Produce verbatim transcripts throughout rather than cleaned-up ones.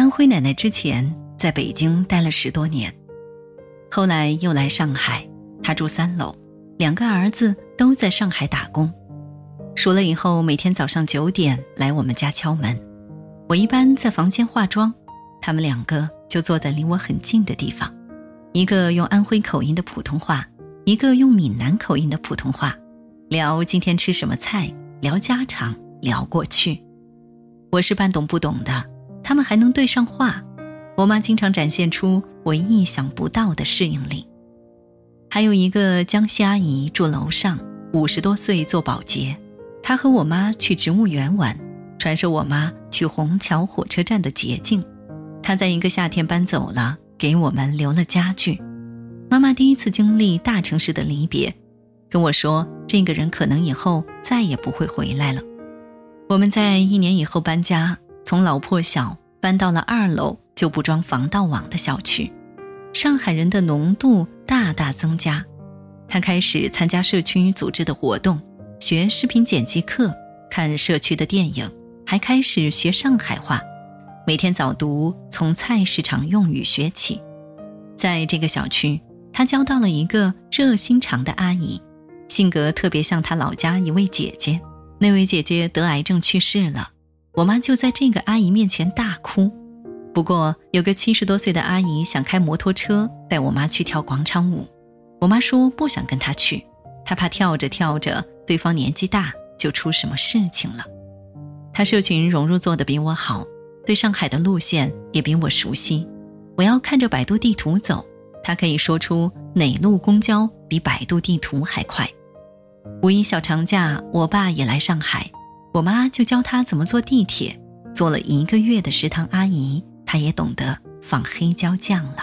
安徽奶奶之前在北京待了十多年，后来又来上海，她住三楼，两个儿子都在上海打工。熟了以后，每天早上九点来我们家敲门，我一般在房间化妆，他们两个就坐在离我很近的地方，一个用安徽口音的普通话，一个用闽南口音的普通话，聊今天吃什么菜，聊家常，聊过去。我是半懂不懂的，他们还能对上话，我妈经常展现出我意想不到的适应力。还有一个江西阿姨住楼上，五十多岁做保洁，她和我妈去植物园玩，传授我妈去虹桥火车站的捷径。她在一个夏天搬走了，给我们留了家具。妈妈第一次经历大城市的离别，跟我说这个人可能以后再也不会回来了。我们在一年以后搬家，从老破小搬到了二楼就不装防盗网的小区，上海人的浓度大大增加。他开始参加社区组织的活动，学视频剪辑课，看社区的电影，还开始学上海话，每天早读从菜市场用语学起。在这个小区，他交到了一个热心肠的阿姨，性格特别像他老家一位姐姐。那位姐姐得癌症去世了，我妈就在这个阿姨面前大哭。不过有个七十多岁的阿姨想开摩托车带我妈去跳广场舞，我妈说不想跟她去，她怕跳着跳着对方年纪大就出什么事情了。她社群融入做得比我好，对上海的路线也比我熟悉，我要看着百度地图走，她可以说出哪路公交比百度地图还快。五一小长假，我爸也来上海，我妈就教他怎么坐地铁，做了一个月的食堂阿姨，她也懂得放黑椒酱了。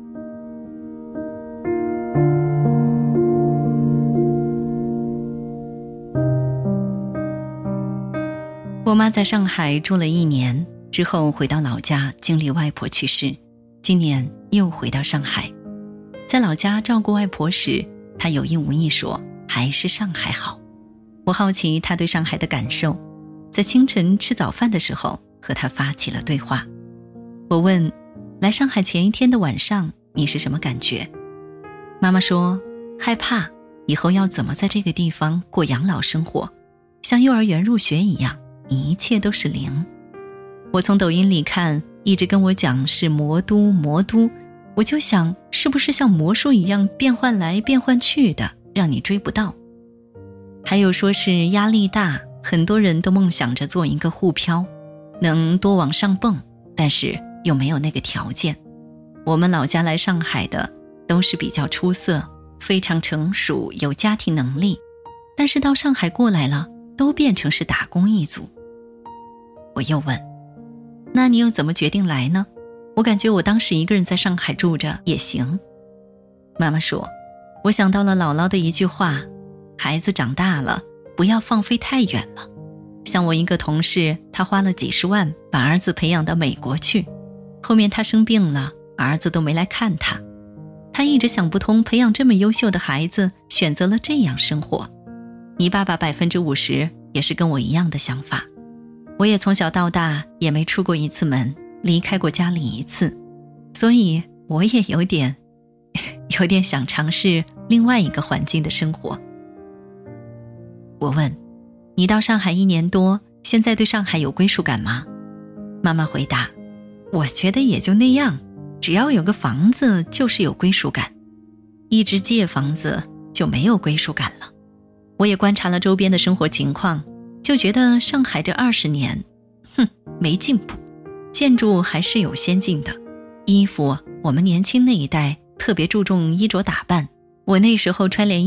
我妈在上海住了一年之后回到老家，经历外婆去世，今年又回到上海。在老家照顾外婆时，她有意无意说还是上海好。我好奇他对上海的感受，在清晨吃早饭的时候和他发起了对话。我问，来上海前一天的晚上你是什么感觉？妈妈说，害怕以后要怎么在这个地方过养老生活，像幼儿园入学一样，一切都是零。我从抖音里看，一直跟我讲是魔都魔都，我就想是不是像魔术一样变换来变换去的，让你追不到。还有说是压力大，很多人都梦想着做一个沪漂，能多往上蹦，但是又没有那个条件。我们老家来上海的都是比较出色，非常成熟，有家庭能力，但是到上海过来了，都变成是打工一族。我又问，那你又怎么决定来呢？我感觉我当时一个人在上海住着也行。妈妈说，我想到了姥姥的一句话，孩子长大了，不要放飞太远了。像我一个同事，他花了几十万把儿子培养到美国去，后面他生病了，儿子都没来看他。他一直想不通，培养这么优秀的孩子，选择了这样生活。你爸爸百分之五十也是跟我一样的想法。我也从小到大也没出过一次门，离开过家里一次，所以我也有点有点想尝试另外一个环境的生活。我问，你到上海一年多，现在对上海有归属感吗？妈妈回答，我觉得也就那样，只要有个房子就是有归属感，一直借房子就没有归属感了。我也观察了周边的生活情况，就觉得上海这二十年，哼，没进步，建筑还是有先进的，衣服我们年轻那一代特别注重衣着打扮，我那时候穿连衣